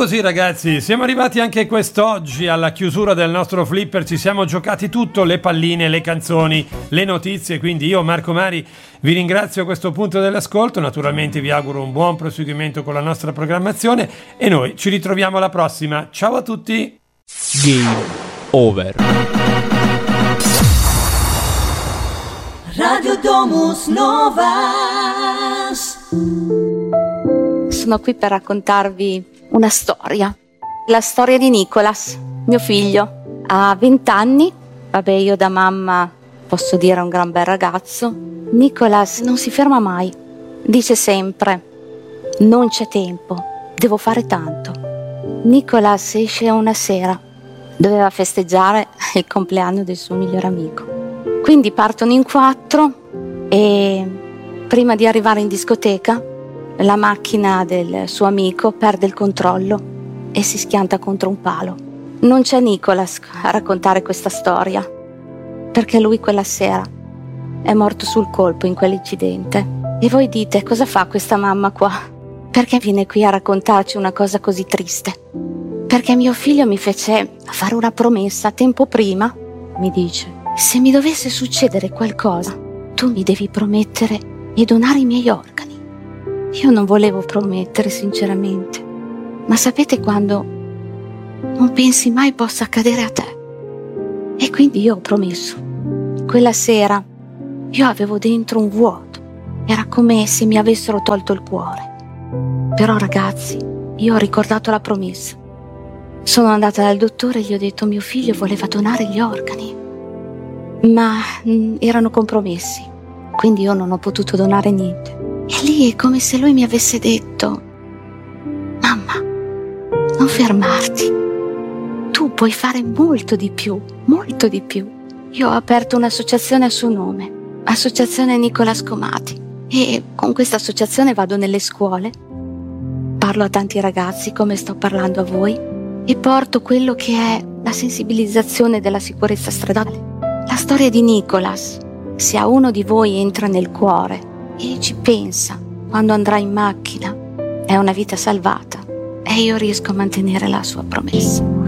così ragazzi, siamo arrivati anche quest'oggi alla chiusura del nostro flipper, ci siamo giocati tutto, le palline, le canzoni, le notizie, quindi io Marco Mari vi ringrazio a questo punto dell'ascolto, naturalmente vi auguro un buon proseguimento con la nostra programmazione e noi ci ritroviamo alla prossima, ciao a tutti! Game over. Radio Domus Novas. Sono qui per raccontarvi una storia, la storia di Nicolas, mio figlio. Ha 20 anni, vabbè, io da mamma posso dire è un gran bel ragazzo. Nicolas non si ferma mai, dice sempre non c'è tempo, devo fare tanto. Nicolas esce una sera, doveva festeggiare il compleanno del suo migliore amico, quindi partono in 4 e prima di arrivare in discoteca la macchina del suo amico perde il controllo e si schianta contro un palo. Non c'è Nicolas a raccontare questa storia, perché lui quella sera è morto sul colpo in quell'incidente. E voi dite, cosa fa questa mamma qua? Perché viene qui a raccontarci una cosa così triste? Perché mio figlio mi fece fare una promessa tempo prima, mi dice, se mi dovesse succedere qualcosa, tu mi devi promettere di donare i miei organi. Io non volevo promettere sinceramente, ma sapete quando non pensi mai possa accadere a te? E quindi io ho promesso. Quella sera io avevo dentro un vuoto, era come se mi avessero tolto il cuore. Però ragazzi, io ho ricordato la promessa. Sono andata dal dottore e gli ho detto mio figlio voleva donare gli organi, ma erano compromessi, quindi io non ho potuto donare niente. E lì è come se lui mi avesse detto mamma, non fermarti, tu puoi fare molto di più, molto di più. Io ho aperto un'associazione a suo nome, Associazione Nicolas Comati, e con questa associazione vado nelle scuole, parlo a tanti ragazzi come sto parlando a voi e porto quello che è la sensibilizzazione della sicurezza stradale. La storia di Nicolas, se a uno di voi entra nel cuore e ci pensa quando andrà in macchina, è una vita salvata e io riesco a mantenere la sua promessa.